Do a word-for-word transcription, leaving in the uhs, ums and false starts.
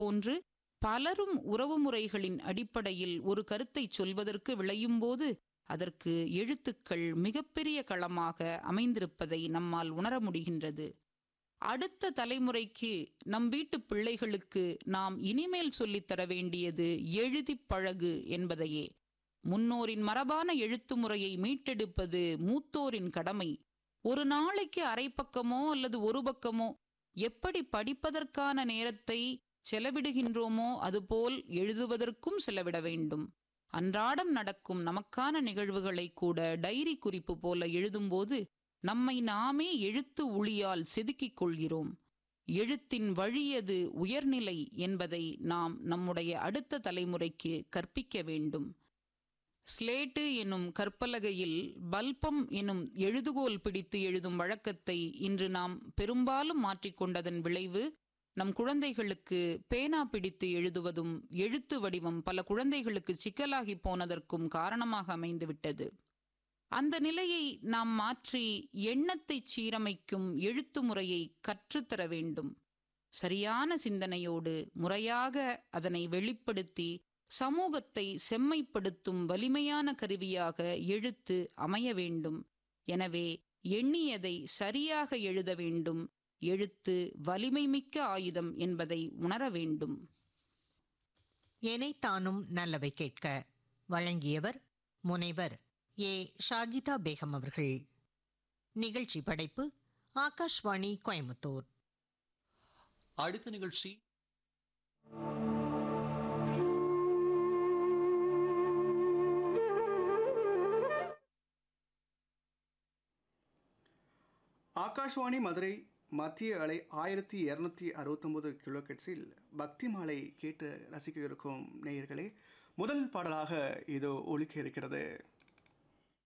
போன்று பலரும் உறவுமுறைகளின் அடிப்படையில் ஒரு கருத்தை சொல்வதற்கு விளையும்போது அதற்கு எழுத்துக்கள் மிகப்பெரிய களமாக அமைந்திருப்பதை நம்மால் உணர முடிகின்றது. அடுத்த தலைமுறைக்கு, நம் வீட்டு பிள்ளைகளுக்கு நாம் இனிமேல் சொல்லித்தர வேண்டியது எழுதி பழகு என்பதையே. முன்னோரின் மரபான எழுத்து முறையை மீட்டெடுப்பது மூத்தோரின் கடமை. ஒரு நாளைக்கு அரை பக்கமோ அல்லது ஒரு பக்கமோ எப்படி படிப்பதற்கான நேரத்தை செலவிடுகின்றோமோ அதுபோல் எழுதுவதற்கும் செலவிட வேண்டும். அன்றாடம் நடக்கும் நமக்கான நிகழ்வுகளை கூட டைரி குறிப்பு போல எழுதும்போது நம்மை நாமே எழுத்து ஒளியால் செதுக்கிக் கொள்கிறோம். எழுத்தின் வழியது உயர்நிலை என்பதை நாம் நம்முடைய அடுத்த தலைமுறைக்கு கற்பிக்க வேண்டும். ஸ்லேட்டு எனும் கற்பலகையில் பல்பம் எனும் எழுதுகோல் பிடித்து எழுதும் வழக்கத்தை இன்று நாம் பெரும்பாலும் மாற்றிக்கொண்டதன் விளைவு நம் குழந்தைகளுக்கு பேனா பிடித்து எழுதுவதும் எழுத்து வடிவம் பல குழந்தைகளுக்கு சிக்கலாகி போனதற்கும் காரணமாக அமைந்துவிட்டது. அந்த நிலையை நாம் மாற்றி எண்ணத்தை சீரமைக்கும் எழுத்து முறையை கற்றுத்தர வேண்டும். சரியான சிந்தனையோடு முறையாக அதனை வெளிப்படுத்தி சமூகத்தை செம்மைப்படுத்தும் வலிமையான கருவியாக எழுத்து அமைய வேண்டும். எனவே எண்ணியதை சரியாக எழுத வேண்டும். எழுத்து வலிமை மிக்க ஆயுதம் என்பதை உணர வேண்டும். எனைத்தானும் நல்லவை கேட்க வழங்கியவர் முனைவர் ஏ ஷாஜிதா பேகம் அவர்கள். நிகழ்ச்சி படைப்பு ஆகாஷ்வாணி கோயம்புத்தூர். அடுத்த நிகழ்ச்சி ஆகாஷ்வாணி மதுரை மத்திய அலை ஆயிரத்தி இரநூத்தி அறுபத்தொம்பது கிலோ கெட்ஸில் பக்தி மாலை கேட்டு ரசிக்க இருக்கும் நேயர்களே, முதல் பாடலாக இது ஒலிக்க இருக்கிறது.